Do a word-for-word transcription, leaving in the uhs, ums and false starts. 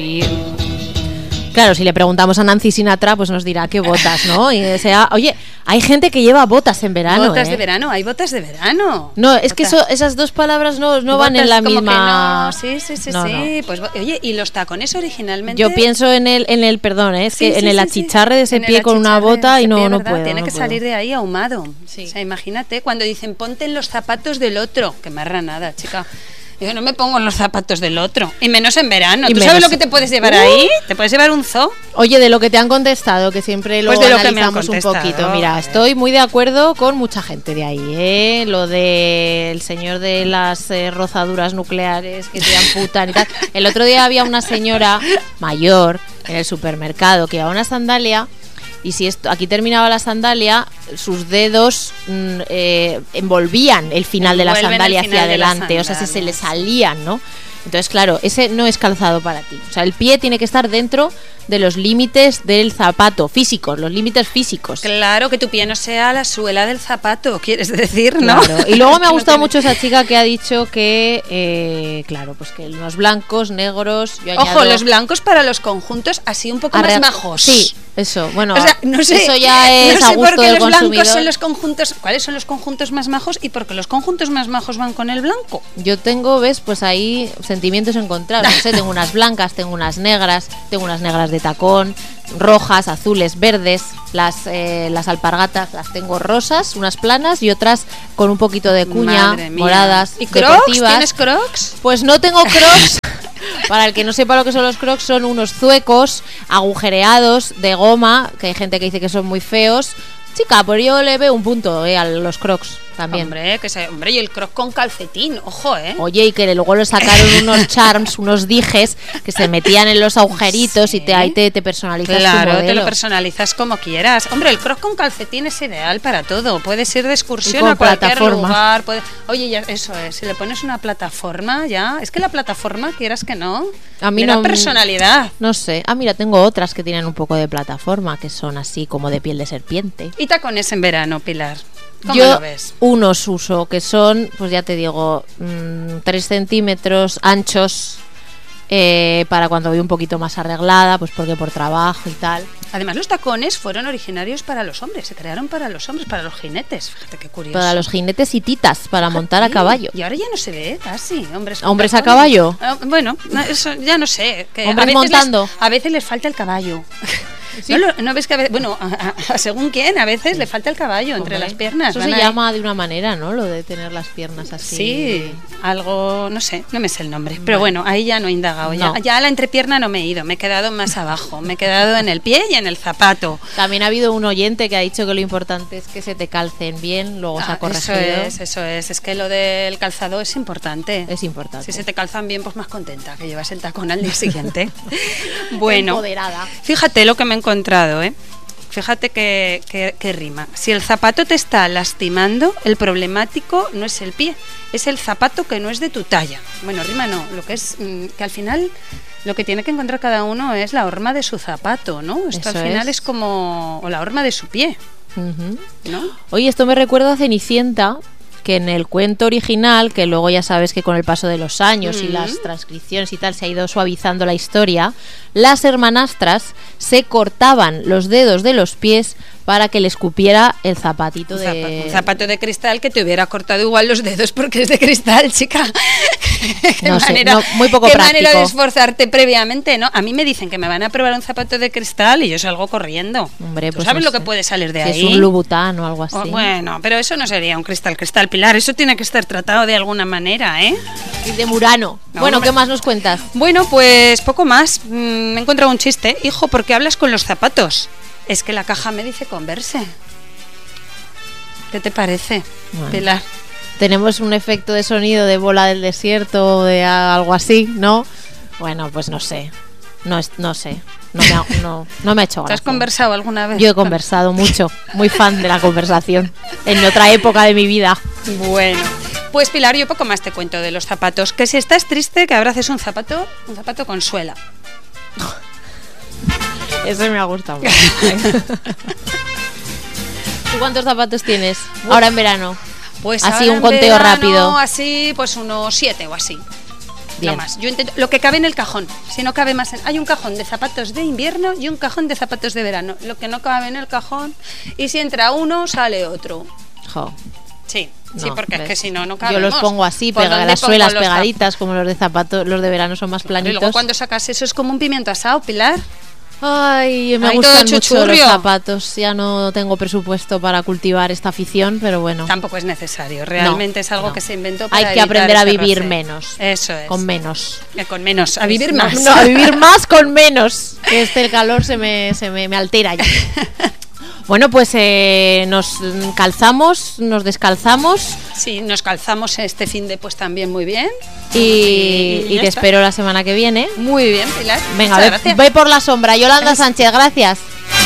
Claro, si le preguntamos a Nancy Sinatra, pues nos dirá qué botas, ¿no? Y sea, oye, hay gente que lleva botas en verano. Botas ¿eh? de verano, hay botas de verano. No, es botas. que eso, esas dos palabras no, no van en la como misma. Que no. Sí, sí, sí, no, sí. No. Pues oye, y los tacones originalmente. Yo pienso en el, en el perdón, ¿eh? es sí, que sí, en el sí, achicharre sí. de ese en pie con una bota y no, pie, no ¿verdad? puedo. Tiene no que puedo. salir de ahí ahumado. Sí. O sea, imagínate cuando dicen ponte en los zapatos del otro. Qué marranada, chica. Yo no me pongo en los zapatos del otro. Y menos en verano. Y ¿Tú menos... sabes lo que te puedes llevar uh. ahí? ¿Te puedes llevar un zoo? Oye, de lo que te han contestado, que siempre lo pues de analizamos lo que me un poquito. Mira, estoy muy de acuerdo con mucha gente de ahí, ¿eh? Lo del señor de las eh, rozaduras nucleares que te amputan y tal. El otro día había una señora mayor en el supermercado que llevaba una sandalia. Y si esto, aquí terminaba la sandalia, sus dedos mm, eh, envolvían el final de la sandalia hacia adelante, o sea, se, se le salían, ¿no? Entonces, claro, ese no es calzado para ti. O sea, el pie tiene que estar dentro de los límites del zapato, físicos, los límites físicos. Claro, que tu pie no sea la suela del zapato, quieres decir, ¿no? Claro. Y luego me ha gustado no mucho esa chica que ha dicho que, eh, claro, pues que los blancos, negros... Yo Ojo, añado... los blancos para los conjuntos así un poco Arre... más majos. Sí, eso, bueno, o sea, no sé, eso ya es no sé a gusto por qué del los consumidor. blancos son los conjuntos, ¿cuáles son los conjuntos más majos y por qué los conjuntos más majos van con el blanco? Yo tengo, ves, pues ahí sentimientos encontrados, no sé, tengo unas blancas, tengo unas negras, tengo unas negras de tacón, rojas, azules, verdes, las eh, las alpargatas las tengo rosas, unas planas y otras con un poquito de cuña, moradas, ¿y crocs? Deportivas. ¿Tienes crocs? Pues no tengo crocs. Para el que no sepa lo que son los crocs, son unos zuecos agujereados de goma, que hay gente que dice que son muy feos. Chica, pues yo le veo un punto eh, a los crocs también. Hombre, que se, hombre, y el croc con calcetín, ojo, ¿eh? Oye, y que luego le sacaron unos charms, unos dijes que se metían en los agujeritos, sí. Y te, ahí te, te personalizas claro, tu modelo. Te lo personalizas como quieras. Hombre, el croc con calcetín es ideal para todo. Puedes ir de excursión a cualquier lugar. Puede... Oye, ya, eso es, si le pones una plataforma ya... Es que la plataforma, quieras que no, a mí le da no, personalidad. No sé. Ah, mira, tengo otras que tienen un poco de plataforma, que son así como de piel de serpiente. ¿Y tacones en verano, Pilar? ¿Cómo Yo lo ves? Unos uso que son, pues ya te digo, mmm, tres centímetros anchos eh, para cuando voy un poquito más arreglada, pues porque por trabajo y tal. Además, los tacones fueron originarios para los hombres, se crearon para los hombres, para los jinetes. Fíjate qué curioso. Para los jinetes y titas, para Fíjate, montar a caballo. Y ahora ya no se ve casi hombres. ¿Hombres a caballo? Uh, bueno, eso ya no sé. Que ¿Hombres a montando? Les, a veces les falta el caballo. ¿Sí? ¿No, lo, ¿No ves que a veces, bueno, a, a, según quién, a veces sí. le falta el caballo entre Hombre, las piernas? Eso se ahí. llama de una manera, ¿no? Lo de tener las piernas así. Sí, algo, no sé, no me sé el nombre. Vale. Pero bueno, ahí ya no he indagado. No. Ya, ya a la entrepierna no me he ido, me he quedado más abajo. Me he quedado en el pie y en el zapato. También ha habido un oyente que ha dicho que lo importante es que se te calcen bien, luego ah, se ha corregido. Eso es, eso es. Es que lo del calzado es importante. Es importante. Si se te calzan bien, pues más contenta, que llevas el tacón al día siguiente. Bueno, empoderada. Fíjate lo que me he encontrado, ¿eh? Fíjate que, que, que rima. Si el zapato te está lastimando, el problemático no es el pie, es el zapato que no es de tu talla. Bueno, rima no, lo que es mmm, que al final lo que tiene que encontrar cada uno es la horma de su zapato, ¿no? Esto Eso al final es. es como o la horma de su pie, uh-huh. ¿no? Oye, esto me recuerda a Cenicienta, que en el cuento original, que luego ya sabes que con el paso de los años uh-huh. y las transcripciones y tal se ha ido suavizando la historia, las hermanastras se cortaban los dedos de los pies para que les cupiera el zapatito de... Zapato, un zapato de cristal que te hubiera cortado igual los dedos porque es de cristal, chica. ¿Qué no manera, sé, no, muy poco qué práctico. manera de esforzarte previamente, ¿no? A mí me dicen que me van a probar un zapato de cristal y yo salgo corriendo. Hombre, pues ¿Tú sabes no lo sé. que puede salir de si ahí? Es un Louboutin o algo así. Oh, bueno, pero eso no sería un cristal, cristal, Pilar. Eso tiene que estar tratado de alguna manera, ¿eh? Y de Murano. No, bueno, ¿qué más nos cuentas? Bueno, pues poco más. Mm, me he encontrado un chiste. Hijo, ¿por qué hablas con los zapatos? Es que la caja me dice Converse. ¿Qué te parece, bueno, Pilar? Tenemos un efecto de sonido de bola del desierto o de algo así, ¿no? Bueno, pues no sé. No, no sé. No me, ha, no, no me ha hecho gracia. ¿Te has conversado alguna vez? Yo he conversado mucho. Muy fan de la conversación. En otra época de mi vida. Bueno. Pues Pilar, yo poco más te cuento de los zapatos. Que si estás triste, que abraces un zapato, un zapato con suela. Eso me ha gustado. ¿Tú cuántos zapatos tienes Uf. ahora en verano? Pues así ahora un conteo verano, rápido. Así, pues unos siete o así. Bien. no más. Yo intento lo que cabe en el cajón. Si no cabe más, en, hay un cajón de zapatos de invierno y un cajón de zapatos de verano. Lo que no cabe en el cajón y si entra uno sale otro. Jo. Sí, No, sí, porque ¿ves? es que si no no Yo cabemos. los pongo así, ¿Por pega, dónde las pongo suelas los zap- pegaditas, como los de zapatos, los de verano son más Y planitos. luego cuando sacas eso es como un pimiento asado, Pilar. Ay, me Ay, gustan todo mucho los chuchurrio. zapatos. Ya no tengo presupuesto para cultivar esta afición, pero bueno. Tampoco es necesario, realmente No, es algo no. que se inventó para Hay que evitar aprender a ese vivir roce. menos. Eso es. Con menos. Eh, con menos, a vivir No, más. No, a vivir más con menos. Que este el calor se me, se me, me altera ya. Bueno, pues eh, nos calzamos, nos descalzamos Sí, nos calzamos este fin de pues también muy bien. y, Y y ya te está. espero la semana que viene. Muy bien, Pilar. Venga, Muchas ve, gracias. ve por la sombra. Yolanda Sánchez, gracias.